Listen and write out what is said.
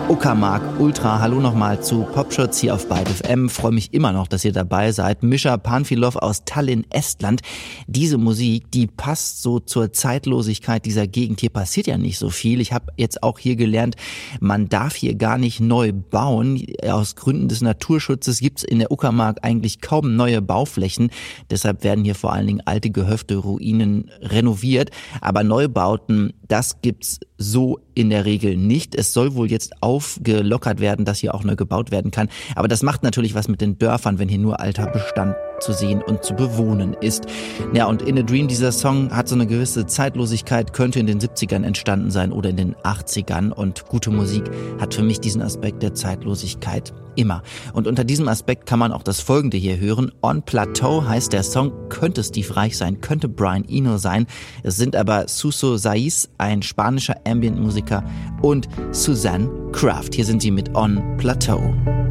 Uckermark Ultra, hallo nochmal zu Popschutz hier auf Byte FM. Freue mich immer noch, dass ihr dabei seid. Mischa Panfilov aus Tallinn, Estland. Diese Musik, die passt so zur Zeitlosigkeit dieser Gegend. Hier passiert ja nicht so viel. Ich habe jetzt auch hier gelernt, man darf hier gar nicht neu bauen. Aus Gründen des Naturschutzes gibt's in der Uckermark eigentlich kaum neue Bauflächen. Deshalb werden hier vor allen Dingen alte Gehöfte, Ruinen renoviert. Aber Neubauten, das gibt's so in der Regel nicht. Es soll wohl jetzt aufgelockert werden, dass hier auch neu gebaut werden kann. Aber das macht natürlich was mit den Dörfern, wenn hier nur alter Bestand zu sehen und zu bewohnen ist. Ja, und In a Dream, dieser Song hat so eine gewisse Zeitlosigkeit, könnte in den 70ern entstanden sein oder in den 80ern. Und gute Musik hat für mich diesen Aspekt der Zeitlosigkeit immer. Und unter diesem Aspekt kann man auch das Folgende hier hören. On Plateau heißt der Song, könnte Steve Reich sein, könnte Brian Eno sein. Es sind aber Suso Saiz, ein spanischer Ambient-Musiker, und Suzanne Craft. Hier sind sie mit On Plateau.